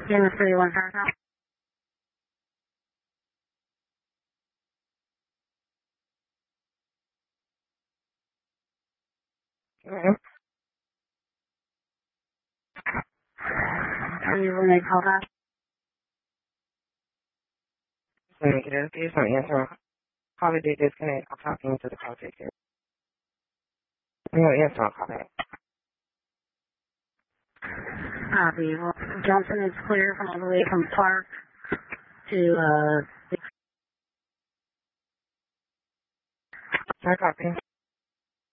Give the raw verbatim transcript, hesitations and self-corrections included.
Game three one five now. Mm-hmm. Are you when they call back? Negative. Please don't answer. Call did disconnect. I'm talking to the call taker. You don't answer on call back. Copy. Well, Johnson is clear from all the way from Park to, uh, I copy.